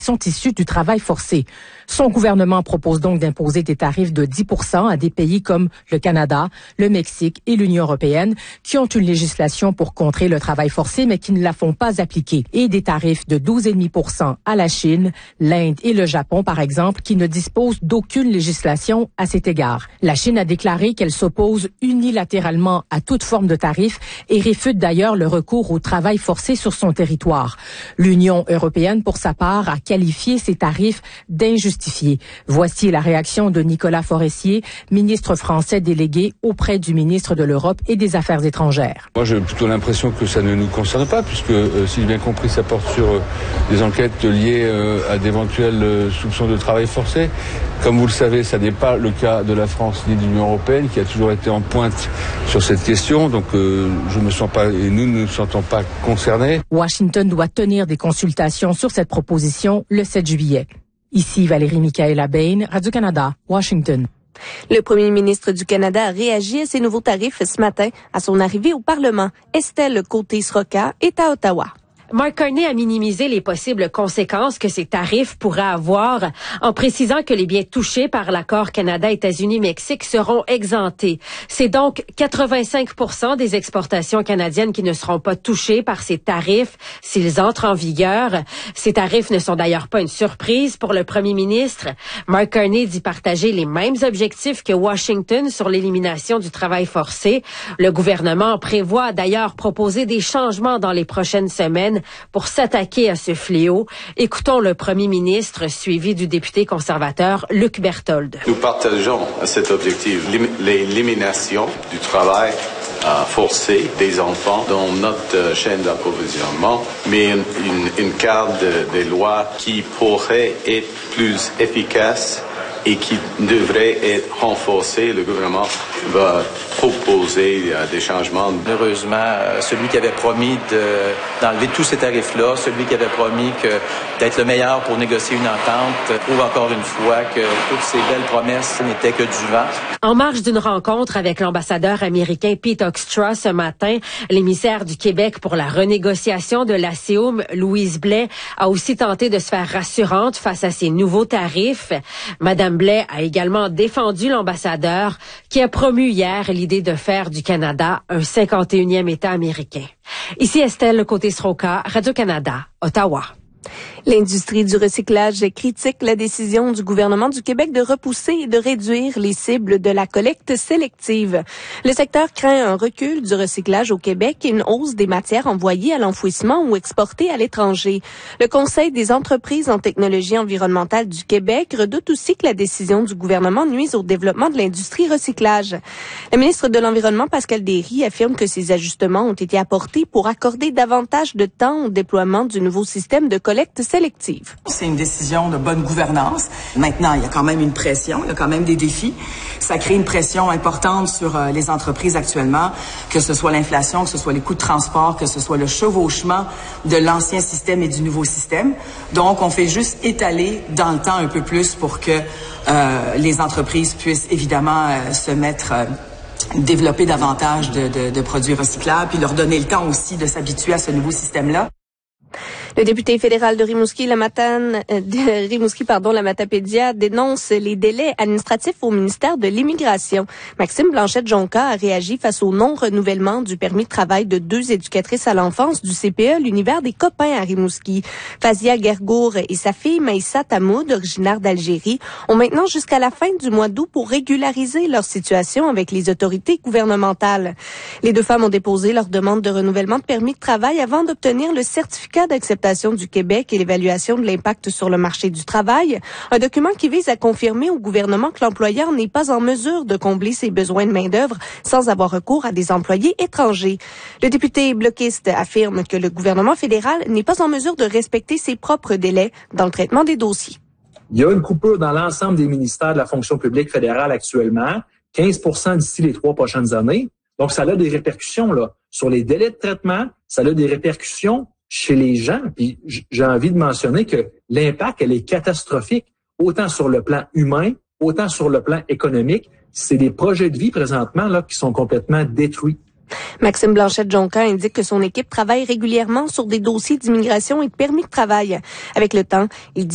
sont issus du travail forcé. Son gouvernement propose donc d'imposer des tarifs de 10% à des pays comme le Canada, le Mexique et l'Union européenne qui ont une législation pour contrer le travail forcé mais qui ne la font pas appliquer. Et des tarifs de 12,5% à la Chine, l'Inde et le Japon par exemple qui ne disposent d'aucune législation à cet égard. La Chine a déclaré qu'elle s'oppose unilatéralement à toute forme de tarif et réfute d'ailleurs le recours au travail forcé sur son territoire. L'Union européenne pour sa part a qualifié ces tarifs d'injustifiés. Voici la réaction de Nicolas Forestier, ministre français délégué auprès du ministre de l'Europe et des Affaires étrangères. Moi, j'ai plutôt l'impression que ça ne nous concerne pas, puisque, si j'ai bien compris, ça porte sur des enquêtes liées à d'éventuels soupçons de travail forcé. Comme vous le savez, ça n'est pas le cas de la France ni de l'Union européenne, qui a toujours été en pointe sur cette question. Donc, je me sens pas, et nous ne nous sentons pas concernés. Washington doit tenir des consultations sur cette proposition le 7 juillet. Ici Valérie Michaela Bain, Radio-Canada, Washington. Le premier ministre du Canada a réagi à ces nouveaux tarifs ce matin à son arrivée au Parlement. Estelle Côté-Sroka est à Ottawa. Mark Carney a minimisé les possibles conséquences que ces tarifs pourraient avoir en précisant que les biens touchés par l'accord Canada-États-Unis-Mexique seront exemptés. C'est donc 85% des exportations canadiennes qui ne seront pas touchées par ces tarifs s'ils entrent en vigueur. Ces tarifs ne sont d'ailleurs pas une surprise pour le premier ministre. Mark Carney dit partager les mêmes objectifs que Washington sur l'élimination du travail forcé. Le gouvernement prévoit d'ailleurs proposer des changements dans les prochaines semaines pour s'attaquer à ce fléau. Écoutons le premier ministre suivi du député conservateur Luc Berthold. Nous partageons cet objectif, l'élimination du travail forcé des enfants dans notre chaîne d'approvisionnement, mais une carte des lois qui pourrait être plus efficace et qui devrait être renforcée. Le gouvernement va proposer des changements. Heureusement, celui qui avait promis d'enlever tous ces tarifs-là, celui qui avait promis d'être le meilleur pour négocier une entente, prouve encore une fois que toutes ces belles promesses n'étaient que du vent. En marge d'une rencontre avec l'ambassadeur américain Pete Hoekstra ce matin, l'émissaire du Québec pour la renégociation de l'ASEUM, Louise Blais, a aussi tenté de se faire rassurante face à ces nouveaux tarifs. Madame Blais a également défendu l'ambassadeur qui a promu hier l'idée de faire du Canada un 51e État américain. Ici Estelle Côté-Sroka, Radio-Canada, Ottawa. L'industrie du recyclage critique la décision du gouvernement du Québec de repousser et de réduire les cibles de la collecte sélective. Le secteur craint un recul du recyclage au Québec et une hausse des matières envoyées à l'enfouissement ou exportées à l'étranger. Le Conseil des entreprises en technologie environnementale du Québec redoute aussi que la décision du gouvernement nuise au développement de l'industrie recyclage. Le ministre de l'Environnement, Pascal Derry, affirme que ces ajustements ont été apportés pour accorder davantage de temps au déploiement du nouveau système de collecte sélective. C'est une décision de bonne gouvernance. Maintenant, il y a quand même une pression, il y a quand même des défis. Ça crée une pression importante sur les entreprises actuellement, que ce soit l'inflation, que ce soit les coûts de transport, que ce soit le chevauchement de l'ancien système et du nouveau système. Donc, on fait juste étaler dans le temps un peu plus pour que les entreprises puissent évidemment développer davantage de produits recyclables, puis leur donner le temps aussi de s'habituer à ce nouveau système-là. Le député fédéral de Rimouski, la Matapédia, dénonce les délais administratifs au ministère de l'Immigration. Maxime Blanchette-Jonca a réagi face au non-renouvellement du permis de travail de 2 éducatrices à l'enfance du CPE, l'univers des copains à Rimouski. Fazia Gergour et sa fille Maïssa Tamoud, originaire d'Algérie, ont maintenant jusqu'à la fin du mois d'août pour régulariser leur situation avec les autorités gouvernementales. Les deux femmes ont déposé leur demande de renouvellement de permis de travail avant d'obtenir le certificat d'acceptation du Québec et l'évaluation de l'impact sur le marché du travail, un document qui vise à confirmer au gouvernement que l'employeur n'est pas en mesure de combler ses besoins de main-d'œuvre sans avoir recours à des employés étrangers. Le député bloquiste affirme que le gouvernement fédéral n'est pas en mesure de respecter ses propres délais dans le traitement des dossiers. Il y a une coupure dans l'ensemble des ministères de la fonction publique fédérale actuellement, 15% d'ici les 3 prochaines années. Donc, ça a des répercussions là sur les délais de traitement, ça a des répercussions chez les gens. Puis j'ai envie de mentionner que l'impact, elle est catastrophique, autant sur le plan humain, autant sur le plan économique. C'est des projets de vie présentement là qui sont complètement détruits. Maxime Blanchette-Jonca indique que son équipe travaille régulièrement sur des dossiers d'immigration et de permis de travail. Avec le temps, il dit